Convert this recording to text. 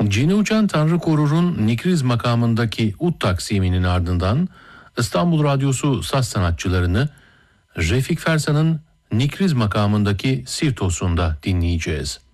Cini Uçan Tanrı Korur'un Nikriz makamındaki ud taksiminin ardından İstanbul Radyosu saz sanatçılarını Refik Fersan'ın Nikriz makamındaki Sirtos'unda dinleyeceğiz.